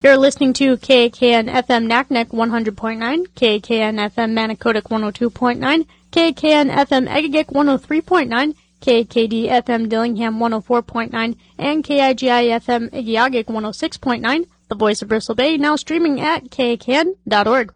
You're listening to KKN FM Naknek 100.9, KKN FM Manicodic 102.9, KKN FM Egegik 103.9, KKD FM Dillingham 104.9, and KIGI FM Igiagik 106.9, the voice of Bristol Bay, now streaming at kkn.org.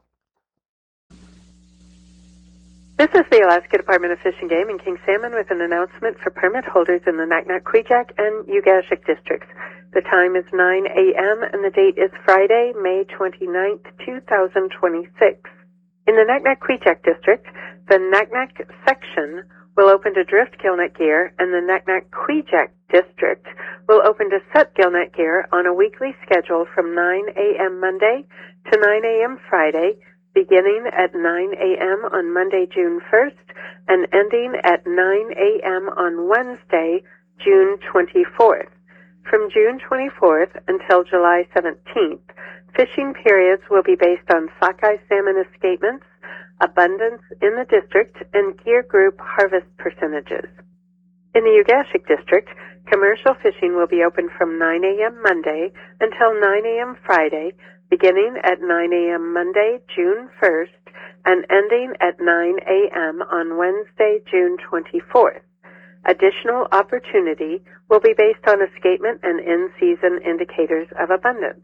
This is the Alaska Department of Fish and Game in King Salmon with an announcement for permit holders in the Naknek, Kvichak, and Ugashik districts. The time is 9 a.m. and the date is Friday, May 29th, 2026. In the Naknek, Kvichak district, the Naknek section will open to drift gillnet gear, and the Naknek, Kvichak district will open to set gillnet gear on a weekly schedule from 9 a.m. Monday to 9 a.m. Friday, beginning at 9 a.m. on Monday, June 1st, and ending at 9 a.m. on Wednesday, June 24th. From June 24th until July 17th, fishing periods will be based on sockeye salmon escapements, abundance in the district, and gear group harvest percentages. In the Ugashik district, commercial fishing will be open from 9 a.m. Monday until 9 a.m. Friday, beginning at 9 a.m. Monday, June 1st, and ending at 9 a.m. on Wednesday, June 24th. Additional opportunity will be based on escapement and in-season indicators of abundance.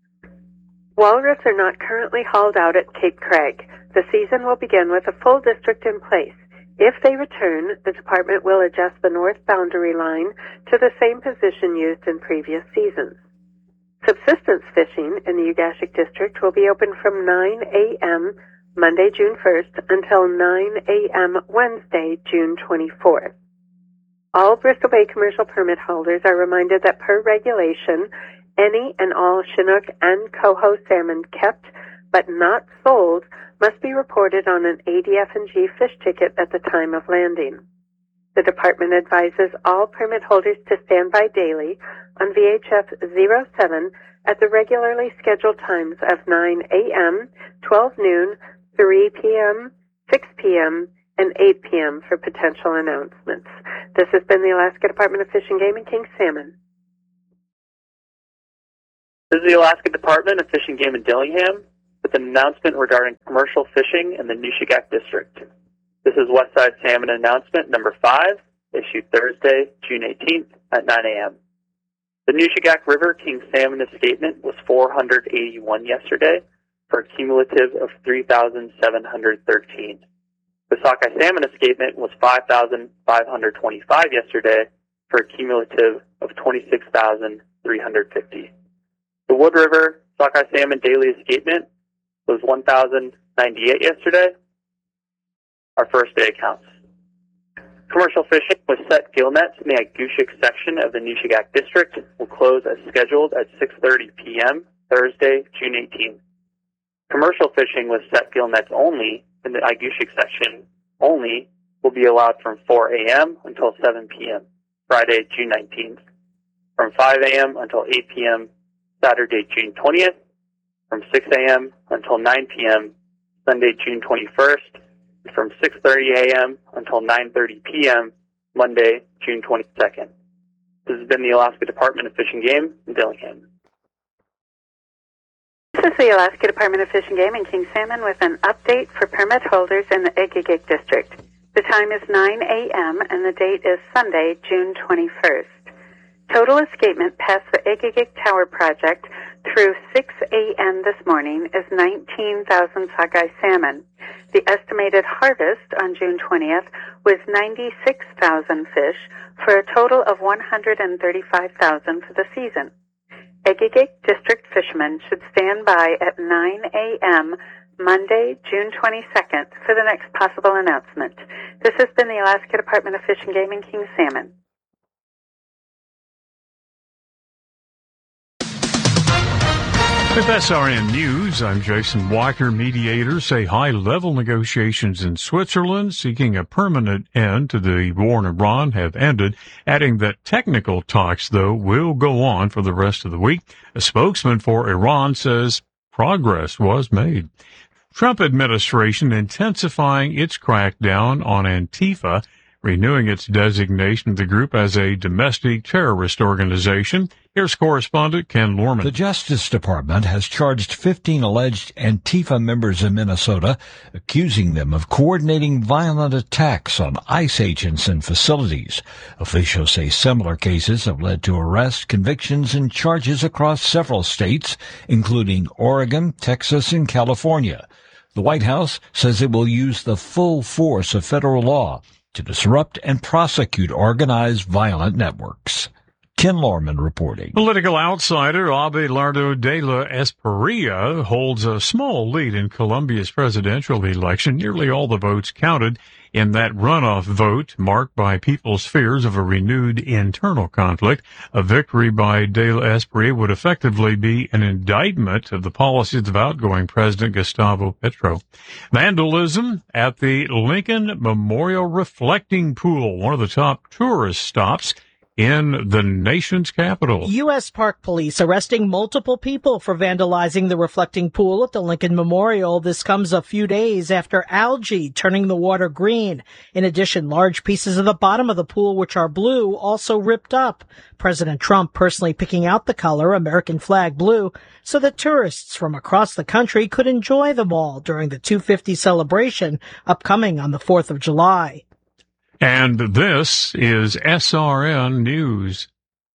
Walrus are not currently hauled out at Cape Craig. The season will begin with a full district in place. If they return, the department will adjust the north boundary line to the same position used in previous seasons. Subsistence fishing in the Ugashik district will be open from 9 a.m. Monday, June 1st until 9 a.m. Wednesday, June 24th. All Bristol Bay commercial permit holders are reminded that per regulation, any and all Chinook and coho salmon kept but not sold must be reported on an ADF&G fish ticket at the time of landing. The department advises all permit holders to stand by daily on VHF 07 at the regularly scheduled times of 9 a.m., 12 noon, 3 p.m., 6 p.m., and 8 p.m. for potential announcements. This has been the Alaska Department of Fish and Game in King Salmon. This is the Alaska Department of Fish and Game in Dillingham with an announcement regarding commercial fishing in the Nushagak District. This is Westside Salmon Announcement number 5, issued Thursday, June 18th at 9 a.m. The Nushagak River King Salmon escapement was 481 yesterday for a cumulative of 3,713. The sockeye salmon escapement was 5,525 yesterday for a cumulative of 26,350. The Wood River sockeye salmon daily escapement was 1,098 yesterday. Our first day accounts. Commercial fishing with set gill nets in the Agushik section of the Nushagak district will close as scheduled at 6:30 p.m. Thursday, June 18th. Commercial fishing with set gill nets only in the Agushik section only will be allowed from 4 a.m. until 7 p.m. Friday, June 19th. From 5 a.m. until 8 p.m. Saturday, June 20th. From 6 a.m. until 9 p.m. Sunday, June 21st. From 6:30 a.m. until 9:30 p.m. Monday, June 22nd. This has been the Alaska Department of Fish and Game in Dillingham. This is the Alaska Department of Fish and Game in King Salmon with an update for permit holders in the Egegik district. The time is 9 a.m. and the date is Sunday, June 21st. Total escapement past the Egegik Tower project through 6 a.m. this morning is 19,000 sockeye salmon. The estimated harvest on June 20th was 96,000 fish for a total of 135,000 for the season. Egegik district fishermen should stand by at 9 a.m. Monday, June 22nd for the next possible announcement. This has been the Alaska Department of Fish and Game in King Salmon. With SRN News, I'm Jason Walker. Mediators say high-level negotiations in Switzerland seeking a permanent end to the war in Iran have ended, adding that technical talks, though, will go on for the rest of the week. A spokesman for Iran says progress was made. Trump administration intensifying its crackdown on Antifa. renewing its designation of the group as a domestic terrorist organization. Here's correspondent Ken Lorman. The Justice Department has charged 15 alleged Antifa members in Minnesota, accusing them of coordinating violent attacks on ICE agents and facilities. Officials say similar cases have led to arrests, convictions, and charges across several states, including Oregon, Texas, and California. The White House says it will use the full force of federal law to disrupt and prosecute organized violent networks. Ken Lorman reporting. Political outsider Abelardo de la Espriella holds a small lead in Colombia's presidential election. Nearly all the votes counted in that runoff vote, marked by people's fears of a renewed internal conflict. A victory by de la Espriella would effectively be an indictment of the policies of outgoing President Gustavo Petro. Vandalism at the Lincoln Memorial Reflecting Pool, one of the top tourist stops in the nation's capital. U.S. Park Police arresting multiple people for vandalizing the reflecting pool at the Lincoln Memorial. This comes a few days after algae turning the water green. In addition, large pieces of the bottom of the pool, which are blue, also ripped up. President Trump personally picking out the color, American flag blue, so that tourists from across the country could enjoy them all during the 250 celebration upcoming on the 4th of July. And this is SRN News.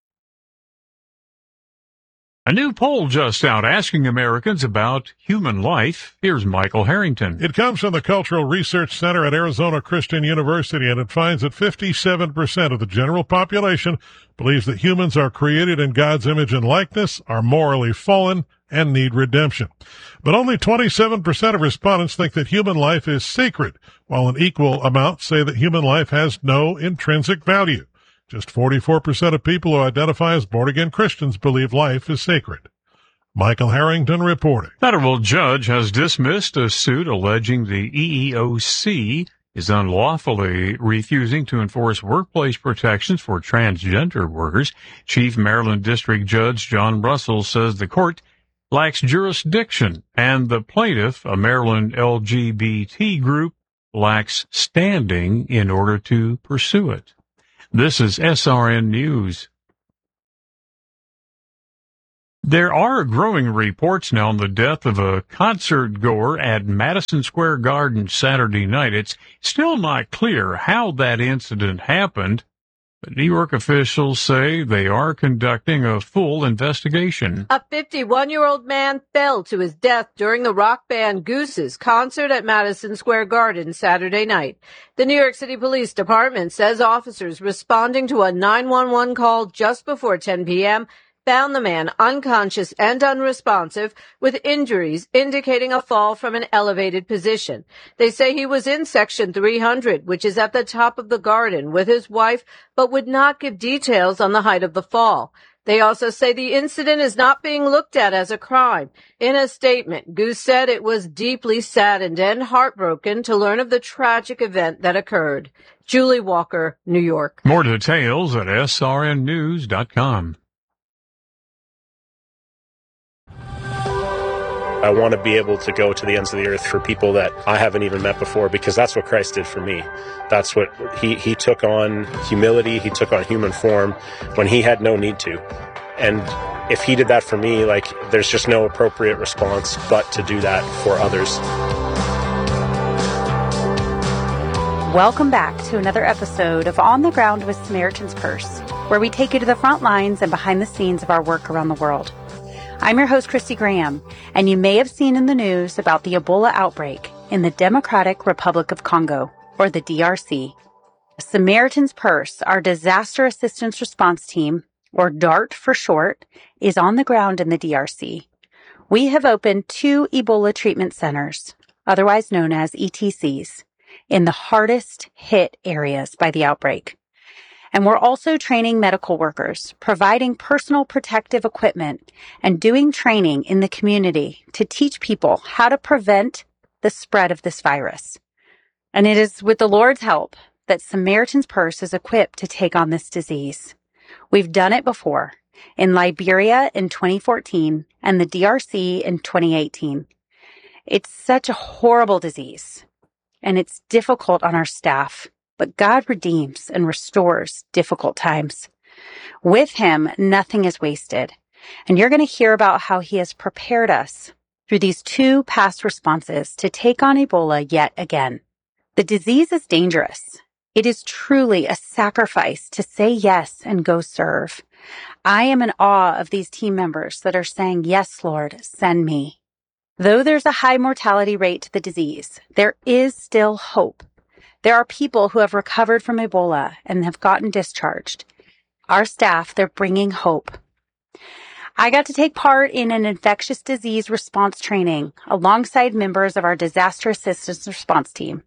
A new poll just out asking Americans about human life. Here's Michael Harrington. It comes from the Cultural Research Center at Arizona Christian University, and it finds that 57% of the general population believes that humans are created in God's image and likeness, are morally fallen, and need redemption. But only 27% of respondents think that human life is sacred, while an equal amount say that human life has no intrinsic value. Just 44% of people who identify as born-again Christians believe life is sacred. Michael Harrington reporting. Federal judge has dismissed a suit alleging the EEOC is unlawfully refusing to enforce workplace protections for transgender workers. Chief Maryland District Judge John Russell says the court lacks jurisdiction, and the plaintiff, a Maryland LGBT group, lacks standing in order to pursue it. This is SRN News. There are growing reports now on the death of a concert goer at Madison Square Garden Saturday night. It's still not clear how that incident happened, but New York officials say they are conducting a full investigation. A 51-year-old man fell to his death during the rock band Goose's concert at Madison Square Garden Saturday night. The New York City Police Department says officers responding to a 911 call just before 10 p.m. found the man unconscious and unresponsive with injuries indicating a fall from an elevated position. They say he was in section 300, which is at the top of the garden, with his wife, but would not give details on the height of the fall. They also say the incident is not being looked at as a crime. In a statement, Goose said it was deeply saddened and heartbroken to learn of the tragic event that occurred. Julie Walker, New York. More details at srnnews.com. I want to be able to go to the ends of the earth for people that I haven't even met before, because that's what Christ did for me. That's what he took on humility. He took on human form when he had no need to. And if he did that for me, there's just no appropriate response but to do that for others. Welcome back to another episode of On the Ground with Samaritan's Purse, where we take you to the front lines and behind the scenes of our work around the world. I'm your host, Christy Graham, and you may have seen in the news about the Ebola outbreak in the Democratic Republic of Congo, or the DRC. Samaritan's Purse, our disaster assistance response team, or DART for short, is on the ground in the DRC. We have opened 2 Ebola treatment centers, otherwise known as ETCs, in the hardest hit areas by the outbreak. And we're also training medical workers, providing personal protective equipment, and doing training in the community to teach people how to prevent the spread of this virus. And it is with the Lord's help that Samaritan's Purse is equipped to take on this disease. We've done it before, in Liberia in 2014 and the DRC in 2018. It's such a horrible disease, and it's difficult on our staff. but God redeems and restores difficult times. With him, nothing is wasted. And you're going to hear about how he has prepared us through these 2 past responses to take on Ebola yet again. The disease is dangerous. It is truly a sacrifice to say yes and go serve. I am in awe of these team members that are saying, yes, Lord, send me. Though there's a high mortality rate to the disease, there is still hope. There are people who have recovered from Ebola and have gotten discharged. Our staff, they're bringing hope. I got to take part in an infectious disease response training alongside members of our disaster assistance response team.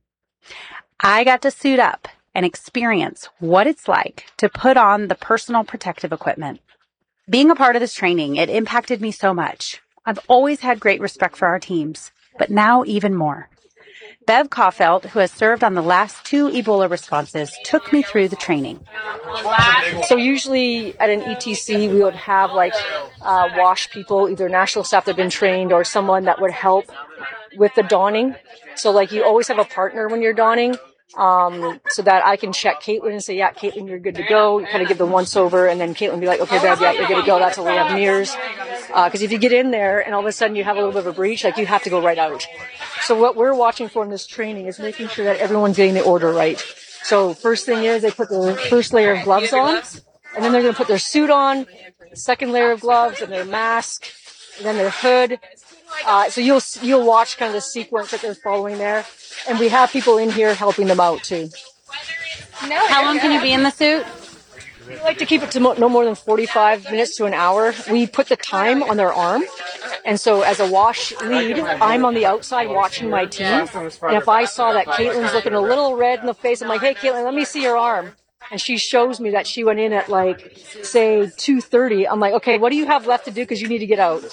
I got to suit up and experience what it's like to put on the personal protective equipment. Being a part of this training, it impacted me so much. I've always had great respect for our teams, but now even more. Bev Caulfield, who has served on the last 2 Ebola responses, took me through the training. So usually at an ETC, we would have WASH people, either national staff that have been trained or someone that would help with the donning. So you always have a partner when you're donning, so that I can check Caitlin and say, yeah, Caitlin, you're good to go. You kind of give the once over, and then Caitlin be like, okay, Bev, yeah, you're good to go. That's why we have mirrors. Because if you get in there and all of a sudden you have a little bit of a breach, you have to go right out. So what we're watching for in this training is making sure that everyone's getting the order right. So first thing is they put their first layer of gloves on, and then they're going to put their suit on, second layer of gloves, and their mask, and then their hood. So you'll watch kind of the sequence that they're following there. And we have people in here helping them out too. How long can you be in the suit? We like to keep it to no more than 45 minutes to an hour. We put the time on their arm. And so as a WASH lead, I'm on the outside watching my team. And if I saw that Caitlin's looking a little red in the face, I'm like, hey, Caitlin, let me see your arm. And she shows me that she went in at say 2:30. I'm like, okay, what do you have left to do? Because you need to get out.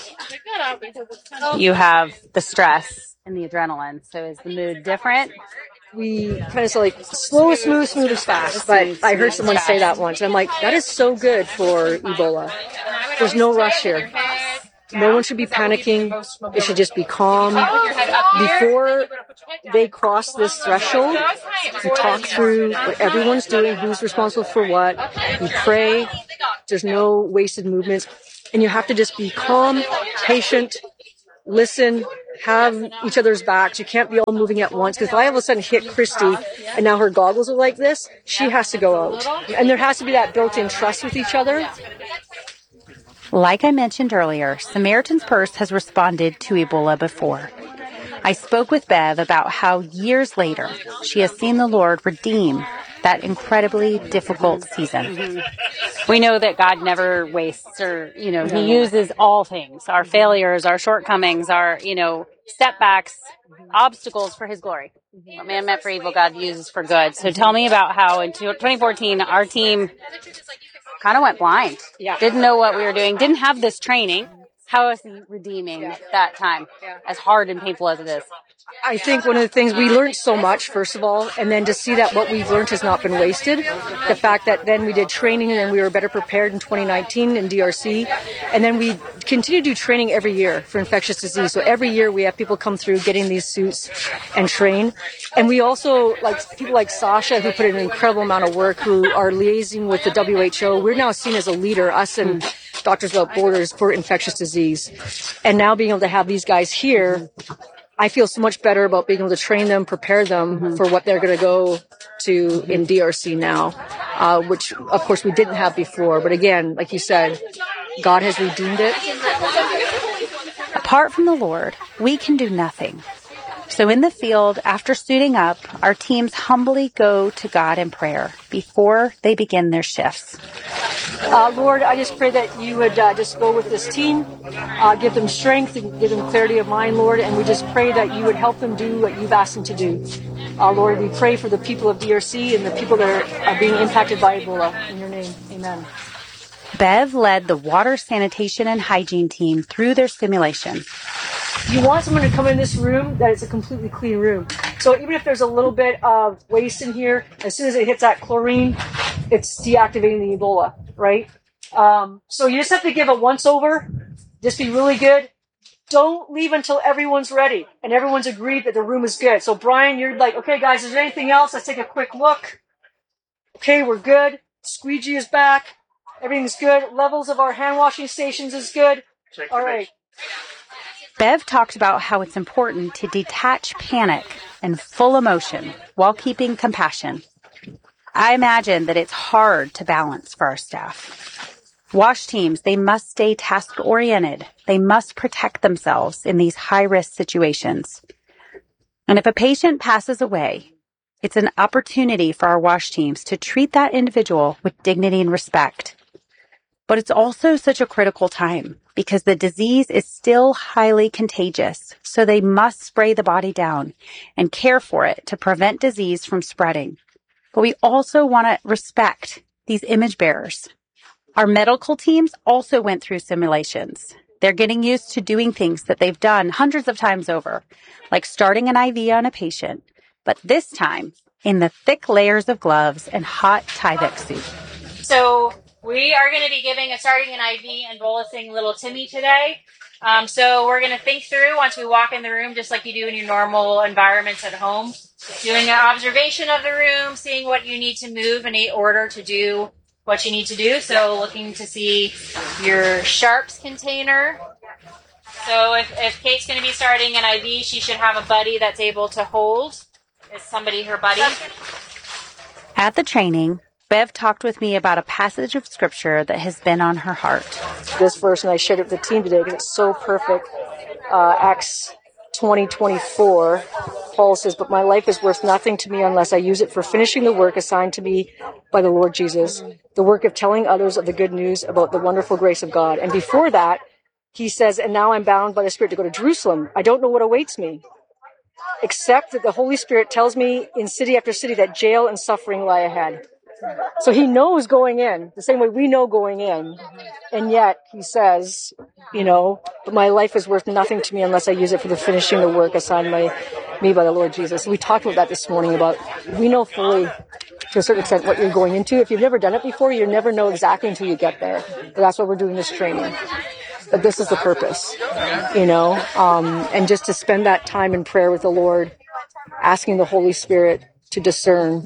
You have the stress and the adrenaline. So is the mood different? We kind of say slow is smooth, smooth is fast. But I heard someone say that once. And I'm like, that is so good for Ebola. There's no rush here. No one should be panicking. It should just be calm. Before they cross this threshold, you talk through what everyone's doing, who's responsible for what. You pray. There's no wasted movements. And you have to just be calm, patient, listen, have each other's backs. You can't be all moving at once. Because if I all of a sudden hit Christy and now her goggles are like this, she has to go out. And there has to be that built-in trust with each other. Like I mentioned earlier, Samaritan's Purse has responded to Ebola before. I spoke with Bev about how years later she has seen the Lord redeem that incredibly difficult season. We know that God never wastes He uses all things, our failures, our shortcomings, our, setbacks, obstacles for his glory. What man meant for evil, God uses for good. So tell me about how in 2014, our team kind of went blind. Yeah. Didn't know what we were doing. Didn't have this training. How is he redeeming that time, as hard and painful as it is? I think one of the things we learned so much, first of all, and then to see that what we've learned has not been wasted. The fact that then we did training and we were better prepared in 2019 in DRC. And then we continue to do training every year for infectious disease. So every year we have people come through getting these suits and train. And we also, people like Sasha, who put in an incredible amount of work, who are liaising with the WHO. We're now seen as a leader, us and Doctors Without Borders, for infectious disease. And now being able to have these guys here, I feel so much better about being able to train them, prepare them for what they're going to go to in DRC now, which, of course, we didn't have before. But again, like you said, God has redeemed it. Apart from the Lord, we can do nothing. So in the field, after suiting up, our teams humbly go to God in prayer before they begin their shifts. Lord, I just pray that you would just go with this team, give them strength and give them clarity of mind, Lord, and we just pray that you would help them do what you've asked them to do. Lord, we pray for the people of DRC and the people that are being impacted by Ebola. In your name, amen. Bev led the water, sanitation, and hygiene team through their simulation. You want someone to come in this room that it's a completely clean room. So even if there's a little bit of waste in here, as soon as it hits that chlorine, it's deactivating the Ebola, right? So you just have to give a once-over. Just be really good. Don't leave until everyone's ready and everyone's agreed that the room is good. So Brian, you're like, okay, guys, is there anything else? Let's take a quick look. Okay, we're good. Squeegee is back. Everything's good. Levels of our hand washing stations is good. All right. Bev talked about how it's important to detach panic and full emotion while keeping compassion. I imagine that it's hard to balance for our staff. WASH teams, they must stay task-oriented. They must protect themselves in these high-risk situations. And if a patient passes away, it's an opportunity for our WASH teams to treat that individual with dignity and respect. But it's also such a critical time because the disease is still highly contagious, so they must spray the body down and care for it to prevent disease from spreading. But we also want to respect these image bearers. Our medical teams also went through simulations. They're getting used to doing things that they've done hundreds of times over, like starting an IV on a patient, but this time in the thick layers of gloves and hot Tyvek suit. So we are going to be starting an IV and bolusing little Timmy today. So we're going to think through once we walk in the room, just like you do in your normal environments at home, doing an observation of the room, seeing what you need to move in order to do what you need to do. So looking to see your sharps container. So if Kate's going to be starting an IV, she should have a buddy that's able to hold. Is somebody her buddy? At the training, Bev talked with me about a passage of scripture that has been on her heart. This verse, and I shared it with the team today because it's so perfect. Acts 20:24, Paul says, "But my life is worth nothing to me unless I use it for finishing the work assigned to me by the Lord Jesus, the work of telling others of the good news about the wonderful grace of God." And before that, he says, "And now I'm bound by the Spirit to go to Jerusalem. I don't know what awaits me, except that the Holy Spirit tells me in city after city that jail and suffering lie ahead." So he knows going in, the same way we know going in. And yet he says, "But my life is worth nothing to me unless I use it for the finishing the work assigned me by the Lord Jesus." We talked about that this morning we know fully to a certain extent what you're going into. If you've never done it before, you never know exactly until you get there. But that's why we're doing this training. But this is the purpose, and just to spend that time in prayer with the Lord, asking the Holy Spirit to discern,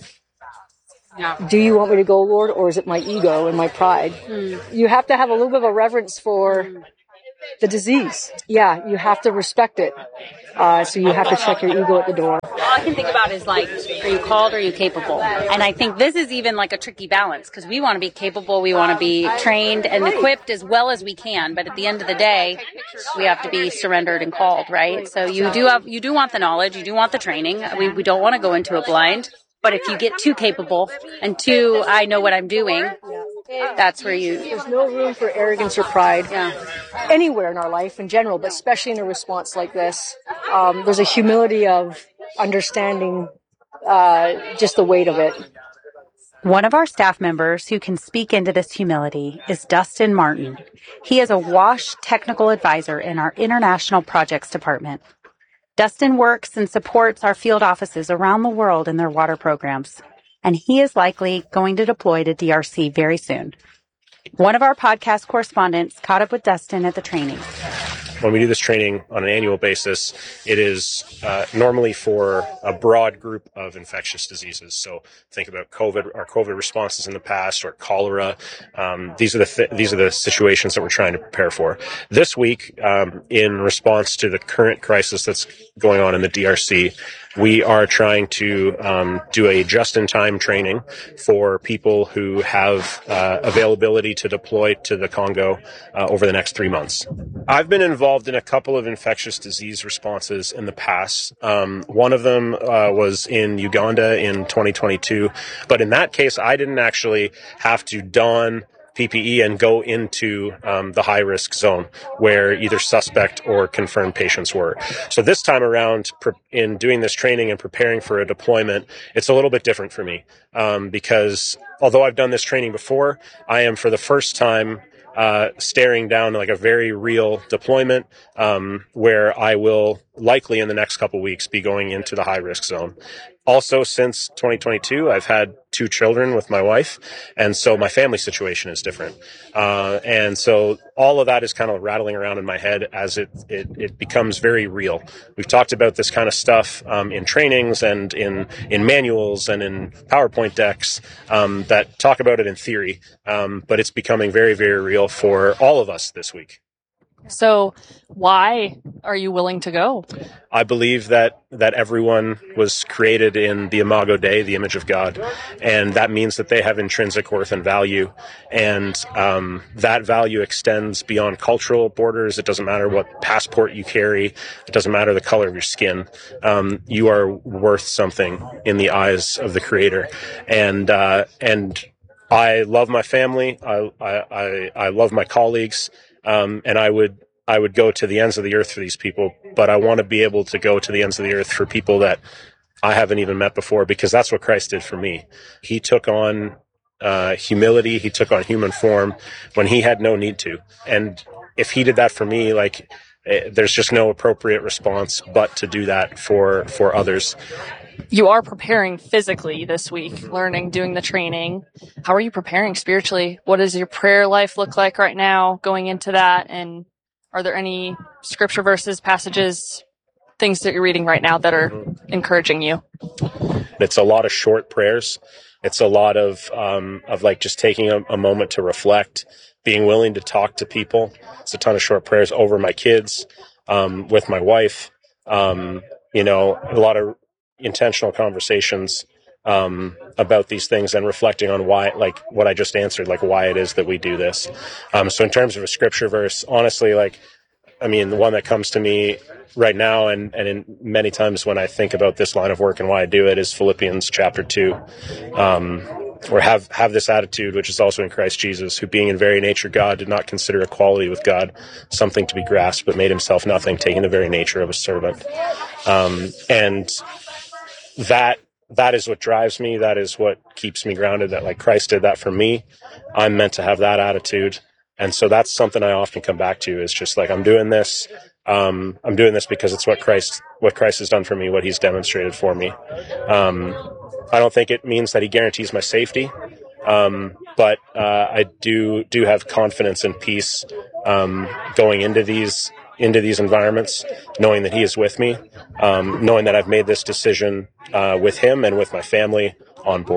do you want me to go, Lord, or is it my ego and my pride? You have to have a little bit of a reverence for the disease. Yeah, you have to respect it. So you have to check your ego at the door. All I can think about is are you called or are you capable? And I think this is even like a tricky balance because we want to be capable, we want to be trained and equipped as well as we can. But at the end of the day, we have to be surrendered and called, right? So you do want the knowledge, you do want the training. We don't want to go into it blind. But if you get too capable and too, I know what I'm doing, that's where There's no room for arrogance or pride anywhere in our life in general, but especially in a response like this. There's a humility of understanding just the weight of it. One of our staff members who can speak into this humility is Dustin Martin. He is a WASH technical advisor in our International Projects Department. Dustin works and supports our field offices around the world in their water programs, and he is likely going to deploy to DRC very soon. One of our podcast correspondents caught up with Dustin at the training. When we do this training on an annual basis, it is normally for a broad group of infectious diseases. So think about our COVID responses in the past, or cholera. These are the situations that we're trying to prepare for. This week, in response to the current crisis that's going on in the DRC, we are trying to do a just-in-time training for people who have availability to deploy to the Congo over the next 3 months. I've been involved in a couple of infectious disease responses in the past. One of them was in Uganda in 2022, but in that case, I didn't actually have to don PPE and go into the high-risk zone where either suspect or confirmed patients were. So this time around, in doing this training and preparing for a deployment, it's a little bit different for me because although I've done this training before, I am for the first time staring down like a very real deployment where I will likely in the next couple weeks be going into the high-risk zone. Also, since 2022, I've had 2 children with my wife, and so my family situation is different. And so all of that is kind of rattling around in my head as it becomes very real. We've talked about this kind of stuff in trainings and in manuals and in PowerPoint decks that talk about it in theory, but it's becoming very, very real for all of us this week. So why are you willing to go? I believe that everyone was created in the Imago Dei, the image of God, and that means that they have intrinsic worth and value, and that value extends beyond cultural borders. It doesn't matter what passport you carry. It doesn't matter the color of your skin. You are worth something in the eyes of the Creator, and I love my family. I love my colleagues. And I would go to the ends of the earth for these people, but I want to be able to go to the ends of the earth for people that I haven't even met before, because that's what Christ did for me. He took on humility. He took on human form when he had no need to. And if he did that for me, like, there's just no appropriate response but to do that for others. You are preparing physically this week, learning, doing the training. How are you preparing spiritually? What does your prayer life look like right now going into that? And are there any scripture verses, passages, things that you're reading right now that are encouraging you? It's a lot of short prayers. It's a lot of like just taking a moment to reflect, being willing to talk to people. It's a ton of short prayers over my kids, with my wife, a lot of intentional conversations about these things and reflecting on why, like what I just answered, like why it is that we do this. So in terms of a scripture verse, honestly, the one that comes to me right now and in many times when I think about this line of work and why I do it is Philippians chapter 2, or have this attitude, which is also in Christ Jesus, who being in very nature God did not consider equality with God something to be grasped, but made himself nothing, taking the very nature of a servant. And that is what drives me. That is what keeps me grounded, that like Christ did that for me. I'm meant to have that attitude. And so that's something I often come back to, is just like, I'm doing this because it's what Christ has done for me, what he's demonstrated for me. I don't think it means that he guarantees my safety. But I do have confidence and peace, going into these environments, knowing that he is with me, knowing that I've made this decision with him and with my family on board.